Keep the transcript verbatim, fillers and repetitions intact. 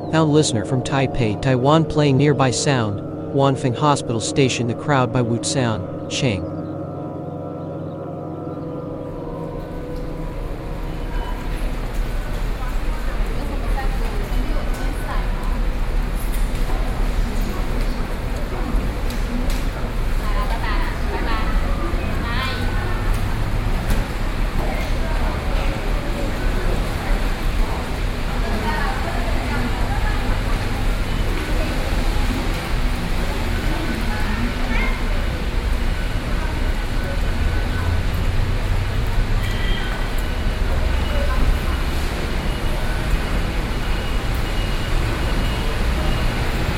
Found listener from Taipei, Taiwan playing nearby sound. Wanfeng Hospital Station, the crowd by Woot Sound, Cheng.